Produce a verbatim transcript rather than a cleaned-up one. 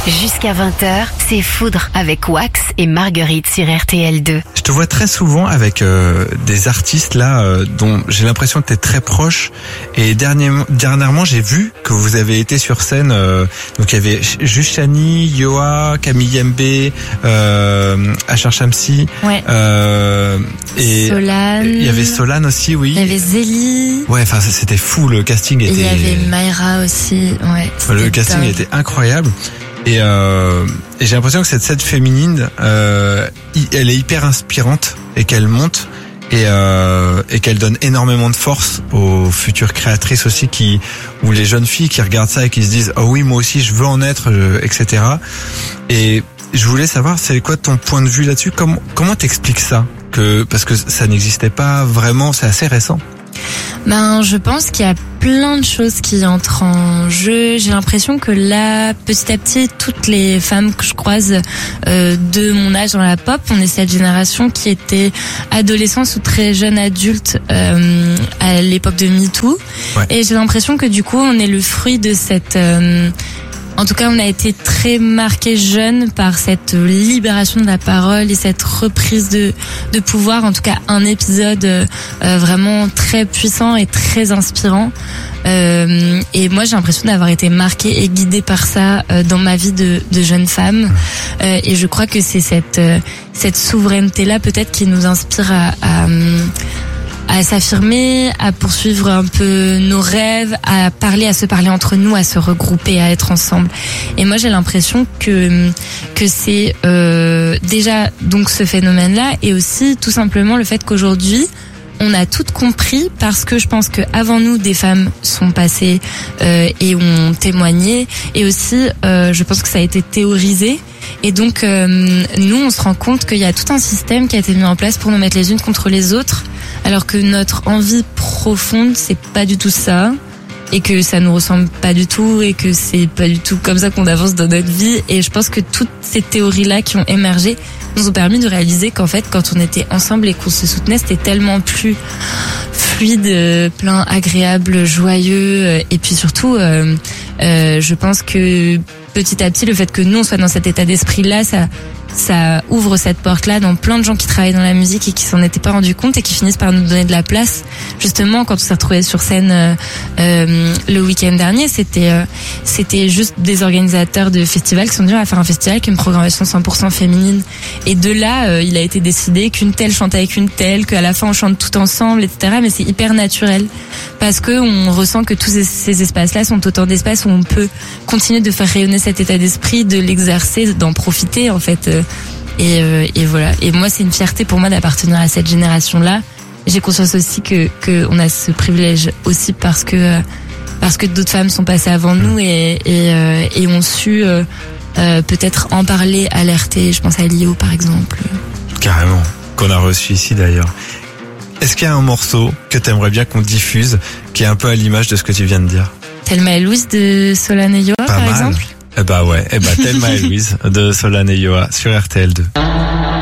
Jusqu'à vingt heures, c'est Foudre avec Wax et Marguerite sur R T L deux. Je te vois très souvent avec euh, des artistes là euh, dont j'ai l'impression que tu es très proche. Et dernièrement, dernièrement, j'ai vu que vous avez été sur scène. Euh, donc il y avait Jushani, Yoa, Camille Mb, euh, Achar Shamsi. Ouais. Euh, et Solane. Il y avait Solane aussi, oui. Il y avait Zélie. Ouais, enfin c'était fou, le casting était. Il y avait Mayra aussi. Ouais. Le casting dingue. était incroyable. Et, euh, et j'ai l'impression que cette scène féminine, euh, elle est hyper inspirante et qu'elle monte et, euh, et qu'elle donne énormément de force aux futures créatrices aussi, qui ou les jeunes filles qui regardent ça et qui se disent oh oui moi aussi je veux en être, et cetera. Et je voulais savoir c'est quoi ton point de vue là-dessus, comment comment t'expliques ça, que parce que ça n'existait pas vraiment, c'est assez récent. Ben, je pense qu'il y a plein de choses qui entrent en jeu. J'ai l'impression que là, petit à petit, toutes les femmes que je croise euh, de mon âge dans la pop, on est cette génération qui était adolescente ou très jeune adulte euh, à l'époque de MeToo. Ouais. Et j'ai l'impression que du coup, on est le fruit de cette... Euh, En tout cas, on a été très marqués jeunes par cette libération de la parole et cette reprise de de pouvoir. En tout cas, un épisode euh, vraiment très puissant et très inspirant. Euh, et moi, j'ai l'impression d'avoir été marquée et guidée par ça euh, dans ma vie de, de jeune femme. Euh, et je crois que c'est cette euh, cette souveraineté-là peut-être qui nous inspire à, à à s'affirmer, à poursuivre un peu nos rêves, à parler, à se parler entre nous, à se regrouper, à être ensemble. Et moi, j'ai l'impression que que c'est euh, déjà donc ce phénomène-là, et aussi tout simplement le fait qu'aujourd'hui, on a tout compris, parce que je pense que avant nous, des femmes sont passées euh, et ont témoigné, et aussi, euh, je pense que ça a été théorisé. Et donc, euh, nous, on se rend compte qu'il y a tout un système qui a été mis en place pour nous mettre les unes contre les autres, alors que notre envie profonde, c'est pas du tout ça, et que ça nous ressemble pas du tout, et que c'est pas du tout comme ça qu'on avance dans notre vie. Et je pense que toutes ces théories-là qui ont émergé nous ont permis de réaliser qu'en fait, quand on était ensemble et qu'on se soutenait, c'était tellement plus fluide, plein, agréable, joyeux. Et puis surtout, euh, euh, je pense que petit à petit, le fait que nous, on soit dans cet état d'esprit-là, ça... ça ouvre cette porte-là dans plein de gens qui travaillent dans la musique et qui s'en étaient pas rendus compte et qui finissent par nous donner de la place. Justement, quand on s'est retrouvés sur scène euh, euh, le week-end dernier, c'était euh, c'était juste des organisateurs de festivals qui sont venus à faire un festival avec une programmation cent pour cent féminine. Et de là, euh, il a été décidé qu'une telle chante avec une telle, qu'à la fin on chante tout ensemble, et cetera. Mais c'est hyper naturel parce que on ressent que tous ces, ces espaces-là sont autant d'espaces où on peut continuer de faire rayonner cet état d'esprit, de l'exercer, d'en profiter en fait. Euh, Et, euh, et voilà. Et moi, c'est une fierté pour moi d'appartenir à cette génération-là. J'ai conscience aussi que que on a ce privilège aussi parce que parce que d'autres femmes sont passées avant nous et et, euh, et ont su euh, euh, peut-être en parler, alerter. Je pense à Lio par exemple. Carrément. Qu'on a reçu ici d'ailleurs. Est-ce qu'il y a un morceau que t'aimerais bien qu'on diffuse, qui est un peu à l'image de ce que tu viens de dire? Thelma et Louise de Solane et Yoa par mal. exemple. Eh bah ouais, eh bah Thelma et Louise de Solane et Yoa sur R T L deux.